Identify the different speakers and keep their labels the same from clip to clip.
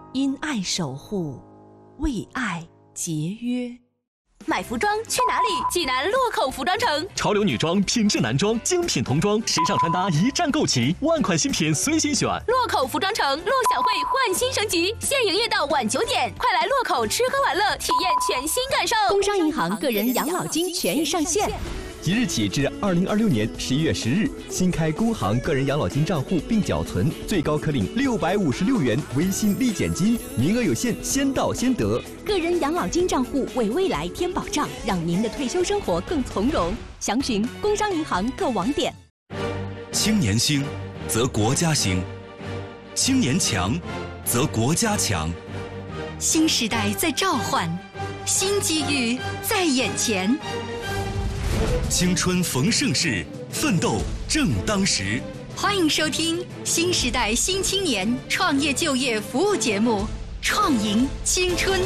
Speaker 1: 因爱守护，为爱节约。
Speaker 2: 买服装去哪里？济南洛口服装城，
Speaker 3: 潮流女装、品质男装、精品童装、时尚穿搭一站购齐，万款新品随心选。
Speaker 2: 洛口服装城陆小慧焕新升级，现营业到晚9点，快来洛口吃喝玩乐，体验全新感受。
Speaker 1: 工商银行个人养老金权益上线。
Speaker 4: 即日起至2026年11月10日，新开工行个人养老金账户并缴存，最高可领656元微信立减金，名额有限，先到先得。
Speaker 1: 个人养老金账户为未来添保障，让您的退休生活更从容。详询工商银行各网点。
Speaker 5: 青年兴，则国家兴；青年强，则国家强。
Speaker 6: 新时代在召唤，新机遇在眼前。
Speaker 5: 青春逢盛世，奋斗正当时。
Speaker 6: 欢迎收听新时代新青年创业就业服务节目《创赢青春》。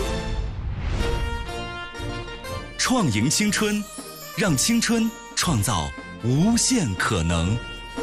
Speaker 5: 创赢青春，让青春创造无限可能。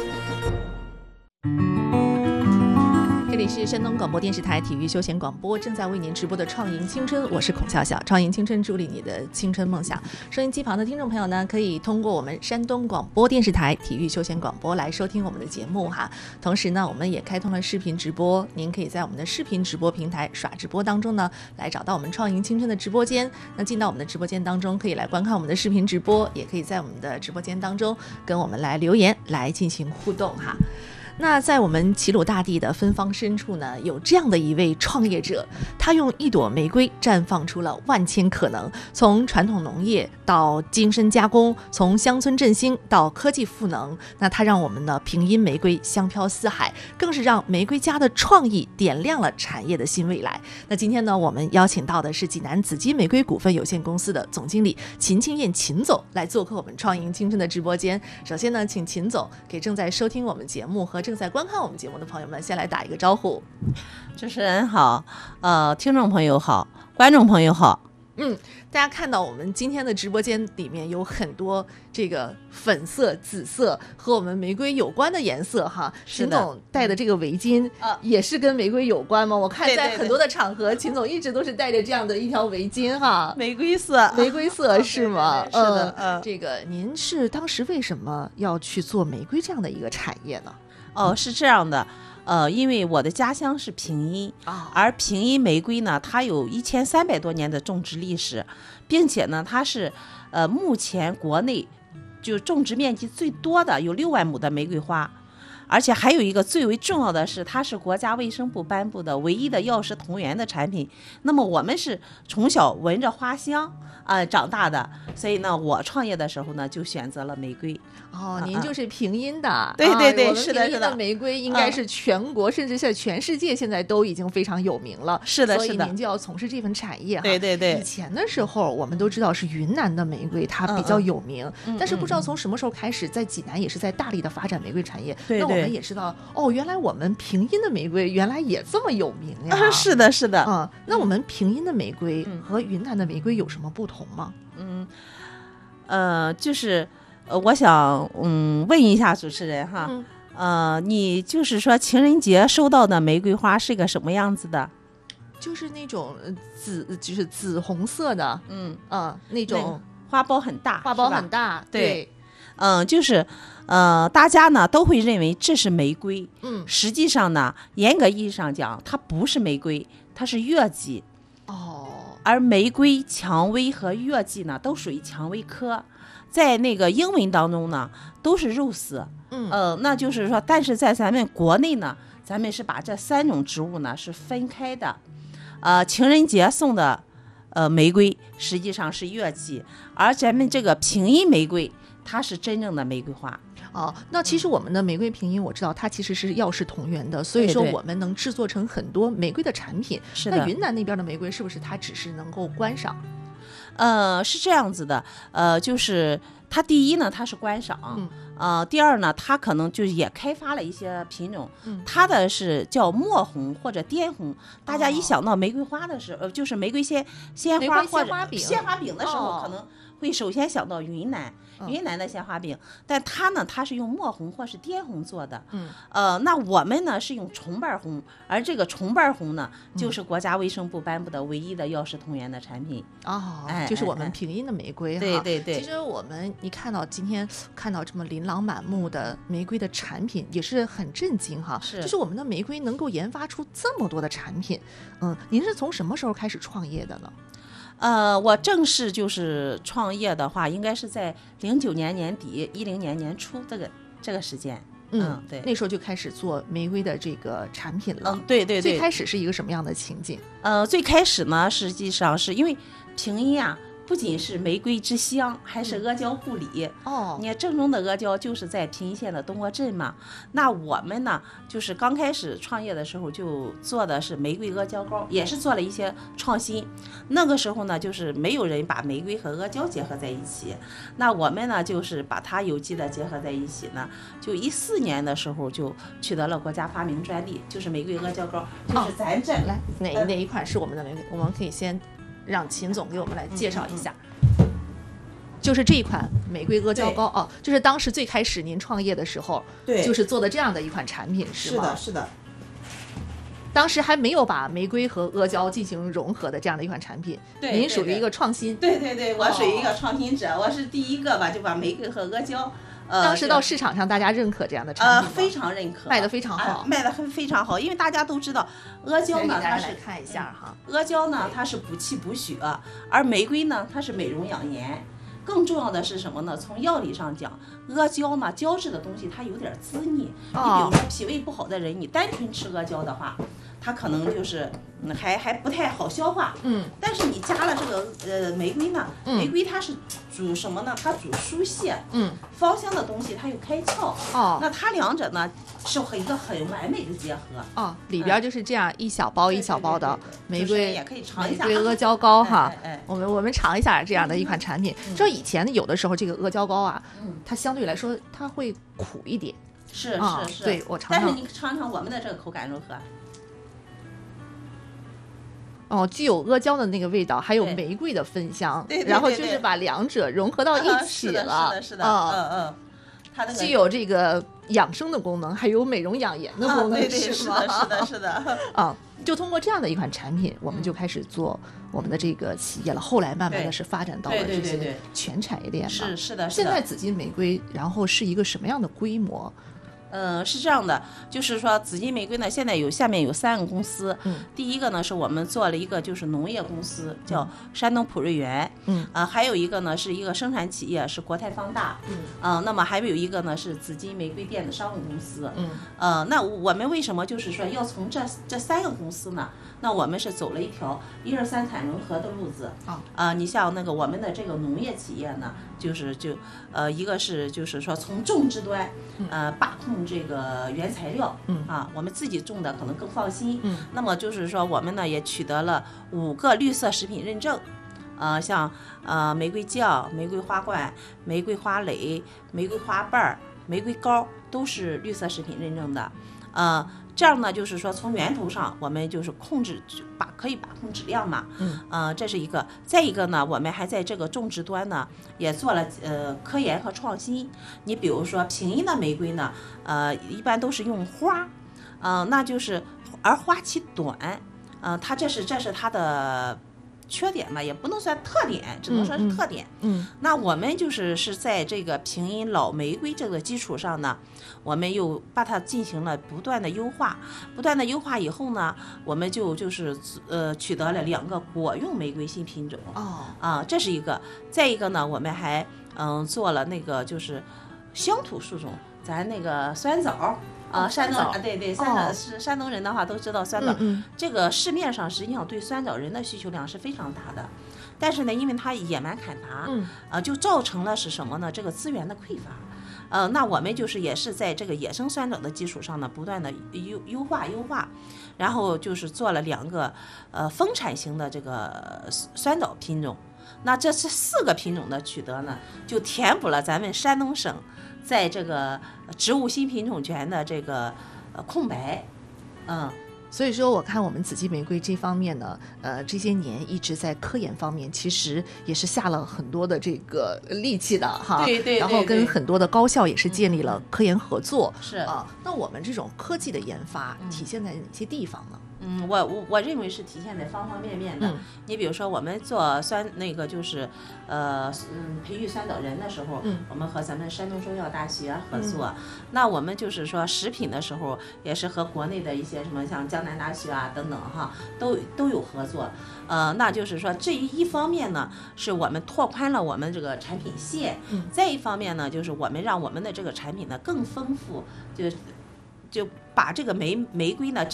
Speaker 7: 这里是山东广播电视台体育休闲广播，正在为您直播的创赢青春，我是孔笑笑。创赢青春，助力你的青春梦想。收音机旁的听众朋友呢，可以通过我们山东广播电视台体育休闲广播来收听我们的节目哈。同时呢，我们也开通了视频直播，您可以在我们的视频直播平台耍直播当中呢，来找到我们创赢青春的直播间。那进到我们的直播间当中，可以来观看我们的视频直播，也可以在我们的直播间当中跟我们来留言，来进行互动哈。那在我们齐鲁大地的芬芳深处呢，有这样的一位创业者，他用一朵玫瑰绽放出了万千可能，从传统农业到精深加工，从乡村振兴到科技赋能，那他让我们的平阴玫瑰香飘四海，更是让玫瑰家的创意点亮了产业的新未来。那今天呢，我们邀请到的是济南紫金玫瑰股份有限公司的总经理秦庆燕秦总来做客我们创赢青春的直播间。首先呢，请秦总给正在收听我们节目和正在观看我们节目的朋友们先来打一个招呼。
Speaker 8: 主持人好，听众朋友好，观众朋友好。
Speaker 7: 大家看到我们今天的直播间里面有很多这个粉色、紫色和我们玫瑰有关的颜色哈。秦总戴的这个围巾也是跟玫瑰有关吗？我看在很多的场合，秦总一直都是戴着这样的一条围巾哈。
Speaker 8: 玫瑰色，
Speaker 7: 玫瑰色是吗？
Speaker 8: 是的，
Speaker 7: 这个您是当时为什么要去做玫瑰这样的一个产业呢？
Speaker 8: 是这样的。因为我的家乡是平阴，而平阴玫瑰呢，它有1300多年的种植历史，并且呢，它是目前国内就种植面积最多的，有6万亩的玫瑰花。而且还有一个最为重要的是，它是国家卫生部颁布的唯一的药食同源的产品。那么我们是从小闻着花香长大的，所以呢，我创业的时候呢，就选择了玫瑰。
Speaker 7: 您就是平阴的。
Speaker 8: 对对对，是的，
Speaker 7: 平阴的玫瑰应该是全国甚至是全世界现在都已经非常有名了。
Speaker 8: 是的，
Speaker 7: 所以您就要从事这份产业。
Speaker 8: 对对对。
Speaker 7: 以前的时候我们都知道是云南的玫瑰它比较有名，但是不知道从什么时候开始，在济南也是在大力的发展玫瑰产业。
Speaker 8: 对对。
Speaker 7: 那我们也知道原来我们平阴的玫瑰原来也这么有名呀。
Speaker 8: 是的，是的。
Speaker 7: 那我们平阴的玫瑰和云南的玫瑰有什么不同吗？
Speaker 8: 就是我想问一下主持人哈，你就是说情人节收到的玫瑰花是个什么样子的？
Speaker 7: 就是那种就是紫红色的，那种
Speaker 8: 花苞很大，
Speaker 7: 花苞很大，对。
Speaker 8: 就是大家呢都会认为这是玫瑰，实际上呢，严格意义上讲，它不是玫瑰，它是月季。而玫瑰、蔷薇和月季呢，都属于蔷薇科，在那个英文当中呢，都是rose。那就是说，但是在咱们国内呢，咱们是把这3种植物呢是分开的。情人节送的玫瑰实际上是月季，而咱们这个平阴玫瑰，它是真正的玫瑰花。
Speaker 7: 那其实我们的玫瑰平阴我知道它其实是药食同源的，所以说我们能制作成很多玫瑰的产品。
Speaker 8: 是的。
Speaker 7: 那云南那边的玫瑰是不是它只是能够观赏？
Speaker 8: 是这样子的，就是它第一呢，它是观赏，第二呢，它可能就也开发了一些品种，它的是叫墨红或者滇红。大家一想到玫瑰花的时候，就是玫瑰鲜花或者鲜花饼的时候，可能会首先想到云南的鲜花饼，但它呢，它是用墨红或是滇红做的。那我们呢是用重瓣红，而这个重瓣红呢，就是国家卫生部颁布的唯一的药食同源的产品。
Speaker 7: 就是我们平阴的玫瑰。
Speaker 8: 对。
Speaker 7: 其实你看到今天看到这么琳琅满目的玫瑰的产品，也是很震惊哈。就是我们的玫瑰能够研发出这么多的产品。您是从什么时候开始创业的呢？
Speaker 8: 我正式就是创业的话，应该是在09年年底10年年初这个时间。对，
Speaker 7: 那时候就开始做玫瑰的这个产品了。
Speaker 8: 对。
Speaker 7: 最开始是一个什么样的情景？
Speaker 8: 最开始呢，实际上是因为平阴啊，不仅是玫瑰之乡，还是阿胶故里。你看正宗的阿胶就是在平阴县的东郭镇嘛。那我们呢，就是刚开始创业的时候就做的是玫瑰阿胶糕，也是做了一些创新。那个时候呢，就是没有人把玫瑰和阿胶结合在一起。那我们呢，就是把它有机的结合在一起呢，就14年的时候就取得了国家发明专利，就是玫瑰阿胶糕，就是咱这
Speaker 7: 来哪一款是我们的玫瑰？我们可以先让秦总给我们来介绍一下。就是这一款玫瑰阿胶糕就是当时最开始您创业的时候，就是做的这样的一款产品，是吗？
Speaker 8: 是的。
Speaker 7: 当时还没有把玫瑰和阿胶进行融合的这样的一款产品，您属于一个创新。
Speaker 8: 对，我属于一个创新者，我是第一个吧，就把玫瑰和阿胶。
Speaker 7: 当时到市场上，大家认可这样的产品
Speaker 8: 非常认可，
Speaker 7: 卖得非常好，
Speaker 8: 卖得非常好。因为大家都知道，阿胶呢，它是
Speaker 7: 来看一下哈，
Speaker 8: 阿胶呢，它是补气补血，而玫瑰呢，它是美容养颜。更重要的是什么呢？从药理上讲，阿胶呢，胶质的东西它有点滋腻。你比如说脾胃不好的人，你单纯吃阿胶的话，它可能就是还不太好消化。但是你加了这个玫瑰呢，玫瑰它是主什么呢？它主疏泄。芳香的东西它又开窍。那它两者呢是一个很完美的结合。
Speaker 7: 里边就是这样一小包一小包的玫瑰，
Speaker 8: 也可以尝一下
Speaker 7: 玫瑰阿胶糕哈。我们尝一下这样的一款产品。知道以前有的时候这个阿胶糕啊，它相对来说它会苦一点。
Speaker 8: 是。
Speaker 7: 对，我尝尝。
Speaker 8: 但是你尝尝我们的这个口感如何？
Speaker 7: 具有阿胶的那个味道，还有玫瑰的芬香，然后就是把两者融合到一起了。
Speaker 8: 是的。它
Speaker 7: 既有这个养生的功能，还有美容养颜的功能，
Speaker 8: 是的。
Speaker 7: 就通过这样的一款产品，我们就开始做我们的这个企业了。后来慢慢的是发展到了这些全产业链了。
Speaker 8: 是的。
Speaker 7: 现在紫金玫瑰，然后是一个什么样的规模？
Speaker 8: 是这样的，就是说紫金玫瑰呢，现在下面有3个公司。第一个呢是我们做了一个就是农业公司，叫山东普瑞园。还有一个呢是一个生产企业，是国泰方大。那么还有一个呢是紫金玫瑰电子商务公司。那我们为什么就是说要从这3个公司呢？那我们是走了一条1、2、3产融合的路子。你像那个我们的这个农业企业呢，一个是就是说从种植端，把控这个原材料。我们自己种的可能更放心。那么就是说我们呢也取得了5个绿色食品认证。像玫瑰酱、玫瑰花冠、玫瑰花蕾、玫瑰花瓣、玫瑰膏都是绿色食品认证的。这样呢，就是说从源头上我们就是可以把控质量嘛。这是一个。再一个呢，我们还在这个种植端呢也做了科研和创新。你比如说平阴的玫瑰呢，一般都是用花，那就是而花期短。它这是它的缺点嘛，也不能算特点，只能说是特点。那我们是在这个平阴老玫瑰这个基础上呢，我们又把它进行了不断的优化。以后呢，我们就是取得了2个果用玫瑰新品种。这是一个。再一个呢，我们还做了那个就是乡土树种，咱那个酸枣。山东对，山东人的话都知道酸枣。这个市面上实际上对酸枣仁的需求量是非常大的，但是呢，因为它野蛮砍伐，就造成了是什么呢？这个资源的匮乏。那我们也是在这个野生酸枣的基础上呢，不断的优化，然后就是做了2个丰产型的这个酸枣品种。那这4个品种的取得呢，就填补了咱们山东省在这个植物新品种权的这个空白。
Speaker 7: 所以说我看我们紫金玫瑰这方面呢，这些年一直在科研方面其实也是下了很多的这个力气的哈。
Speaker 8: 对，
Speaker 7: 然后跟很多的高校也是建立了科研合作。
Speaker 8: 是
Speaker 7: 啊，那我们这种科技的研发体现在哪些地方呢？
Speaker 8: 我认为是体现在方方面面的。你比如说我们做就是培育酸枣仁的时候，我们和咱们山东中药大学合作。那我们就是说食品的时候，也是和国内的一些什么像江南大学啊等等哈，都有合作。那就是说这一方面呢，是我们拓宽了我们这个产品线；再一方面呢，就是我们让我们的这个产品呢更丰富，就把这个玫瑰呢。